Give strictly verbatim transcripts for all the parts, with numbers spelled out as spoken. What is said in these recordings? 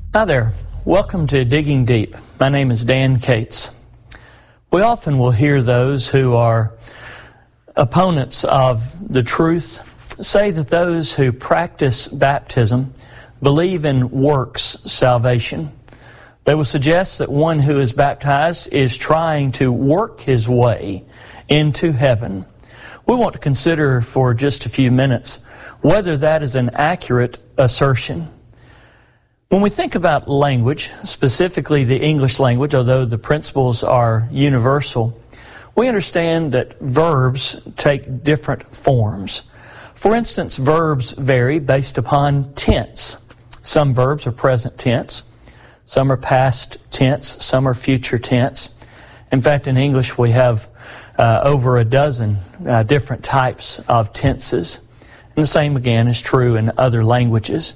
Hi there. Welcome to Digging Deep. My name is Dan Cates. We often will hear those who are opponents of the truth say that those who practice baptism believe in works salvation. They will suggest that one who is baptized is trying to work his way into heaven. We want to consider for just a few minutes whether that is an accurate assertion. When we think about language, specifically the English language, although the principles are universal, we understand that verbs take different forms. For instance, verbs vary based upon tense. Some verbs are present tense, some are past tense, some are future tense. In fact, in English we have uh, over a dozen uh, different types of tenses. And the same again is true in other languages.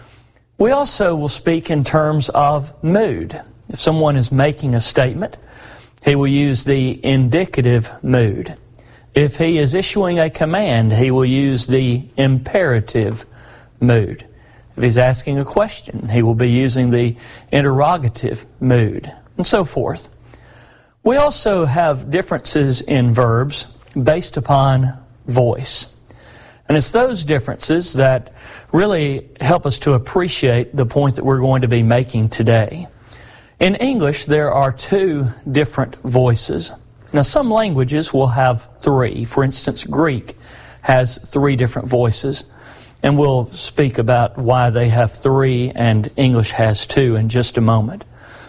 We also will speak in terms of mood. If someone is making a statement, he will use the indicative mood. If he is issuing a command, he will use the imperative mood. If he's asking a question, he will be using the interrogative mood, and so forth. We also have differences in verbs based upon voice. And it's those differences that really help us to appreciate the point that we're going to be making today. In English, there are two different voices. Now, some languages will have three. For instance, Greek has three different voices. And we'll speak about why they have three and English has two in just a moment.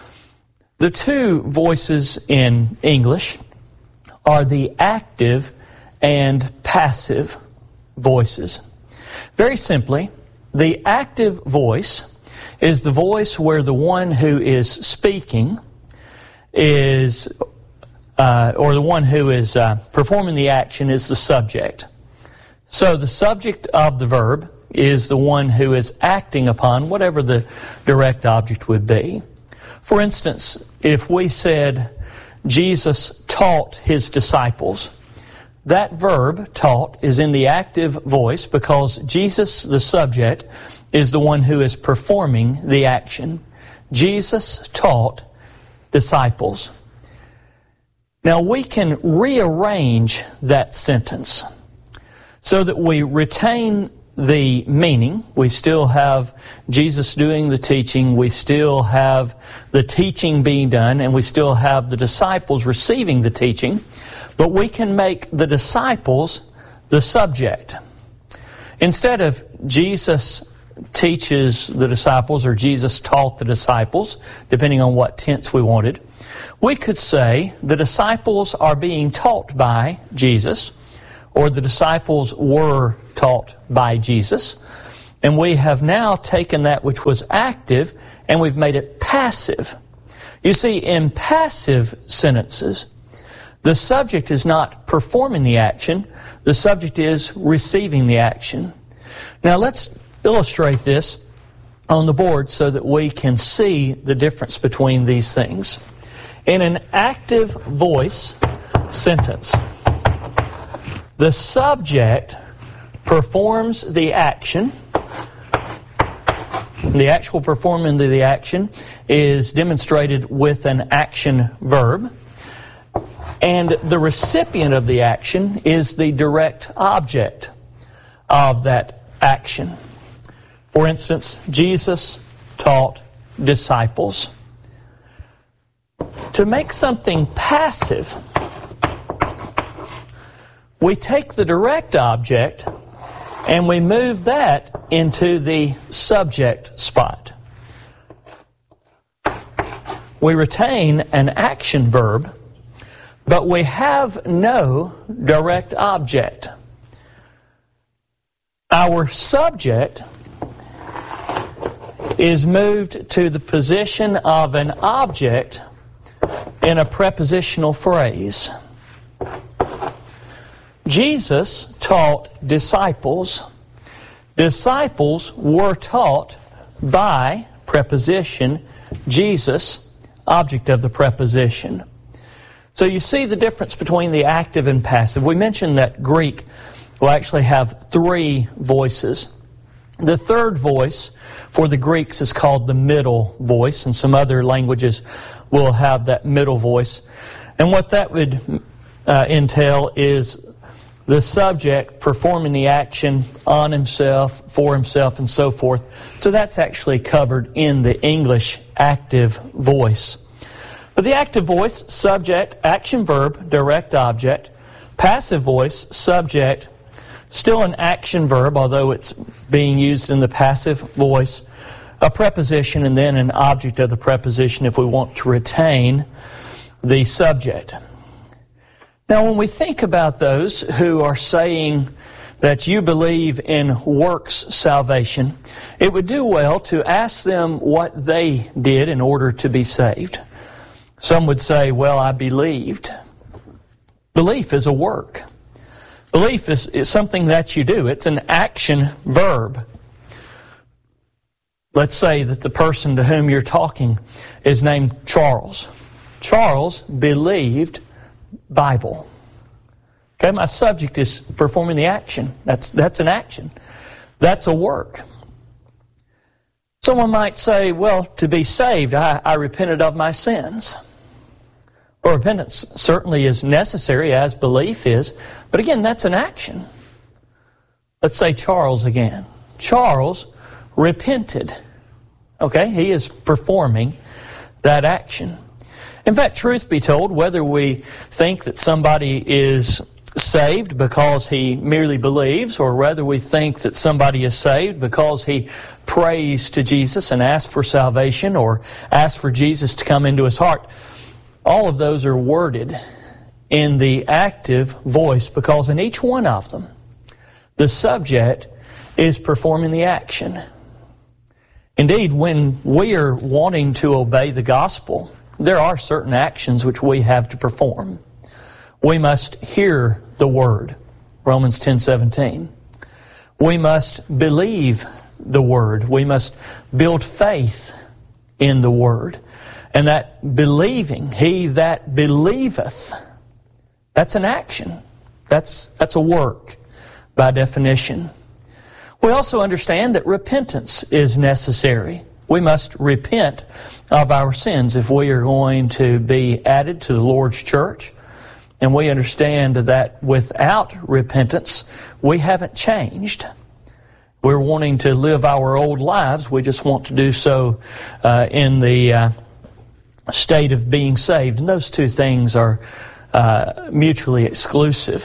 The two voices in English are the active and passive voices. Very simply, the active voice is the voice where the one who is speaking is, uh, or the one who is uh, performing the action is the subject. So the subject of the verb is the one who is acting upon whatever the direct object would be. For instance, if we said Jesus taught his disciples, that verb, taught, is in the active voice because Jesus, the subject, is the one who is performing the action. Jesus taught disciples. Now we can rearrange that sentence so that we retain the meaning. We still have Jesus doing the teaching, we still have the teaching being done, and we still have the disciples receiving the teaching. But we can make the disciples the subject. Instead of Jesus teaches the disciples or Jesus taught the disciples, depending on what tense we wanted, we could say the disciples are being taught by Jesus, or the disciples were taught by Jesus. And we have now taken that which was active and we've made it passive. You see, in passive sentences, the subject is not performing the action, the subject is receiving the action. Now let's illustrate this on the board so that we can see the difference between these things. In an active voice sentence, the subject performs the action. The actual performance of the action is demonstrated with an action verb. And the recipient of the action is the direct object of that action. For instance, Jesus taught disciples. To make something passive, we take the direct object and we move that into the subject spot. We retain an action verb, but we have no direct object. Our subject is moved to the position of an object in a prepositional phrase. Jesus taught disciples. Disciples were taught by preposition Jesus, object of the preposition. So you see the difference between the active and passive. We mentioned that Greek will actually have three voices. The third voice for the Greeks is called the middle voice, and some other languages will have that middle voice. And what that would uh, entail is the subject performing the action on himself, for himself, and so forth. So that's actually covered in the English active voice. But the active voice, subject, action, verb, direct object. Passive voice, subject, still an action verb, although it's being used in the passive voice, a preposition, and then an object of the preposition if we want to retain the subject. Now, when we think about those who are saying that you believe in works salvation, it would do well to ask them what they did in order to be saved. Some would say, well, I believed. Belief is a work. Belief is, is something that you do. It's an action verb. Let's say that the person to whom you're talking is named Charles. Charles believed Bible. Okay, my subject is performing the action. That's, that's an action. That's a work. Someone might say, well, to be saved, I, I repented of my sins. Well, repentance certainly is necessary, as belief is, but again, that's an action. Let's say Charles again. Charles repented. Okay, he is performing that action. In fact, truth be told, whether we think that somebody is saved because he merely believes, or whether we think that somebody is saved because he prays to Jesus and asks for salvation, or asks for Jesus to come into his heart, all of those are worded in the active voice, because in each one of them, the subject is performing the action. Indeed, when we are wanting to obey the gospel, there are certain actions which we have to perform. We must hear the Word, Romans ten seventeen. We must believe the Word. We must build faith in the Word. And that believing, he that believeth, that's an action. That's, that's a work by definition. We also understand that repentance is necessary. We must repent of our sins if we are going to be added to the Lord's church. And we understand that without repentance, we haven't changed. We're wanting to live our old lives. We just want to do so uh, in the uh, state of being saved. And those two things are uh, mutually exclusive.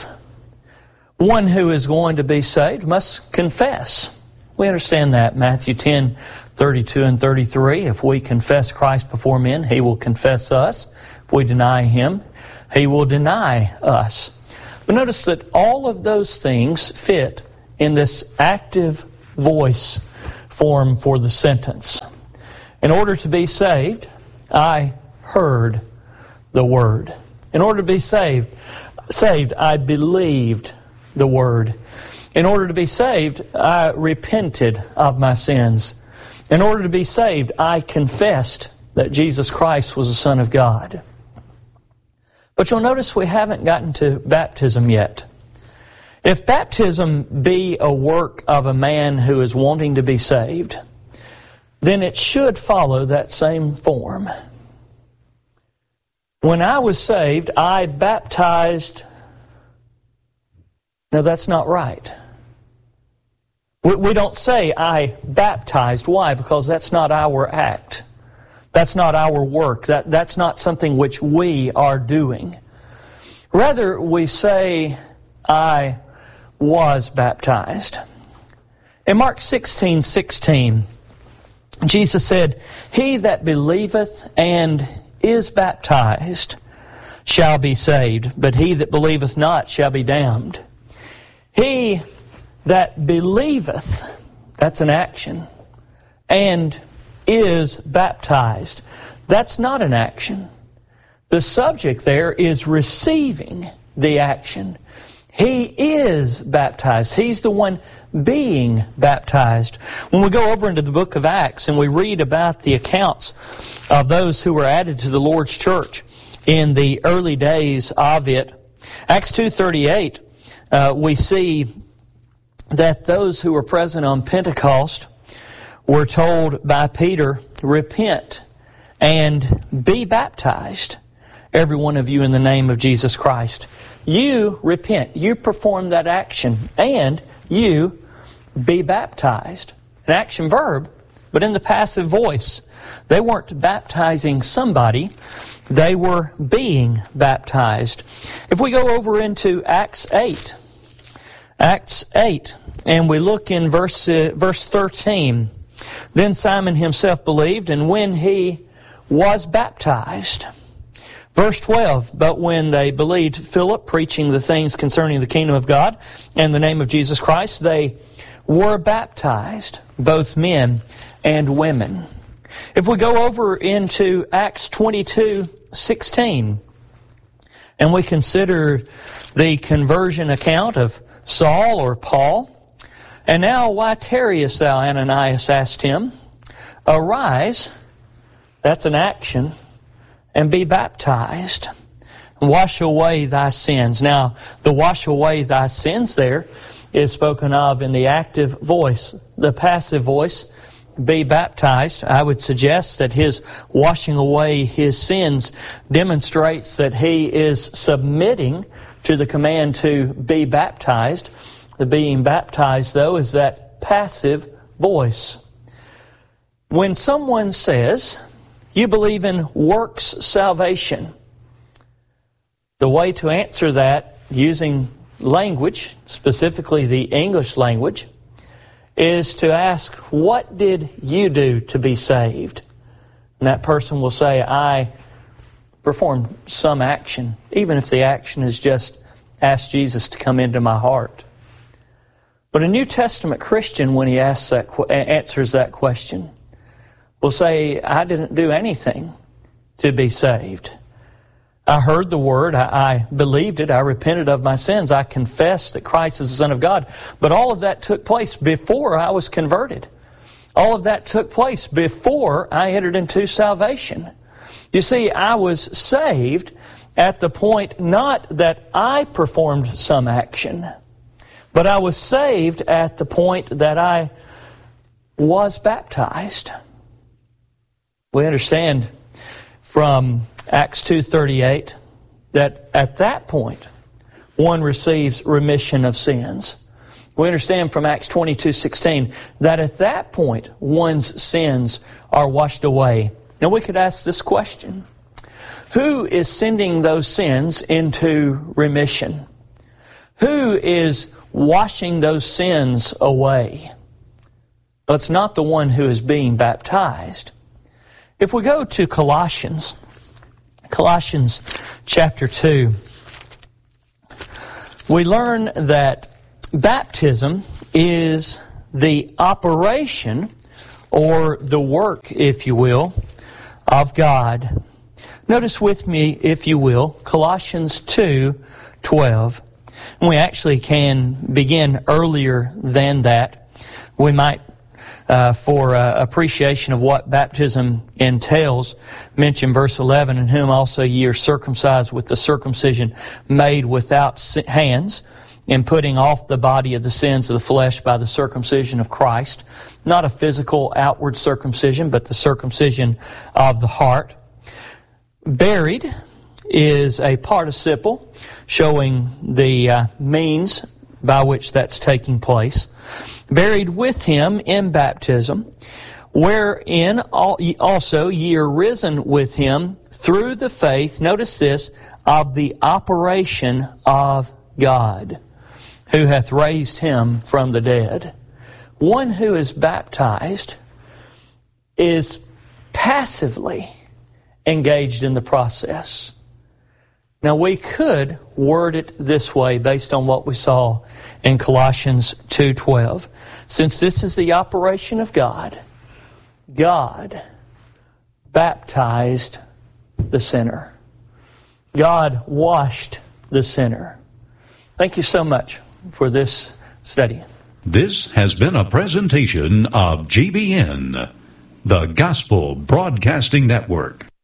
One who is going to be saved must confess. We understand that. Matthew ten, thirty-two and thirty-three. If we confess Christ before men, He will confess us. If we deny Him, He will deny us. But notice that all of those things fit in this active voice form for the sentence. In order to be saved, I heard the Word. In order to be saved, saved, I believed the Word. In order to be saved, I repented of my sins. In order to be saved, I confessed that Jesus Christ was the Son of God. But you'll notice we haven't gotten to baptism yet. If baptism be a work of a man who is wanting to be saved, then it should follow that same form. When I was saved, I baptized. No, that's not right. We, we don't say I baptized. Why? Because that's not our act. That's not our work. That, that's not something which we are doing. Rather, we say, I was baptized. In Mark sixteen sixteen, Jesus said, He that believeth and is baptized shall be saved, but he that believeth not shall be damned. He that believeth, that's an action, and is baptized, that's not an action. The subject there is receiving the action. He is baptized. He's the one being baptized. When we go over into the book of Acts and we read about the accounts of those who were added to the Lord's church in the early days of it, Acts two thirty-eight, uh, we see that those who were present on Pentecost were told by Peter, repent and be baptized, every one of you, in the name of Jesus Christ. You repent, you perform that action, and you be baptized. An action verb, but in the passive voice. They weren't baptizing somebody, they were being baptized. If we go over into Acts eight, Acts eight, and we look in verse, uh, verse thirteen, then Simon himself believed, and when he was baptized. Verse twelve, but when they believed Philip preaching the things concerning the kingdom of God and the name of Jesus Christ, they were baptized, both men and women. If we go over into Acts twenty-two sixteen, and we consider the conversion account of Saul or Paul, and now why tarriest thou, Ananias asked him, arise, that's an action, and be baptized, and wash away thy sins. Now, the wash away thy sins there is spoken of in the active voice. The passive voice, be baptized, I would suggest that his washing away his sins demonstrates that he is submitting to the command to be baptized. The being baptized, though, is that passive voice. When someone says, you believe in works salvation, the way to answer that using language, specifically the English language, is to ask, what did you do to be saved? And that person will say, I performed some action, even if the action is just ask Jesus to come into my heart. But a New Testament Christian, when he asks that, answers that question, will say, I didn't do anything to be saved. I heard the word, I, I believed it, I repented of my sins, I confessed that Christ is the Son of God. But all of that took place before I was converted. All of that took place before I entered into salvation. You see, I was saved at the point not that I performed some action, but I was saved at the point that I was baptized. We understand from Acts two thirty-eight, that at that point, one receives remission of sins. We understand from Acts twenty-two sixteen that at that point, one's sins are washed away. Now we could ask this question. Who is sending those sins into remission? Who is washing those sins away? Well, it's not the one who is being baptized. If we go to Colossians, Colossians chapter two, we learn that baptism is the operation, or the work, if you will, of God. Notice with me, if you will, Colossians two twelve. And we actually can begin earlier than that. We might Uh, for uh, appreciation of what baptism entails, mention verse eleven, in whom also ye are circumcised with the circumcision made without hands, in putting off the body of the sins of the flesh by the circumcision of Christ. Not a physical outward circumcision, but the circumcision of the heart. Buried is a participle showing the uh, means by which that's taking place. Buried with him in baptism, wherein also ye are risen with him through the faith, notice this, of the operation of God, who hath raised him from the dead. One who is baptized is passively engaged in the process. Now we could word it this way based on what we saw in Colossians two twelve. Since this is the operation of God, God baptized the sinner. God washed the sinner. Thank you so much for this study. This has been a presentation of G B N, the Gospel Broadcasting Network.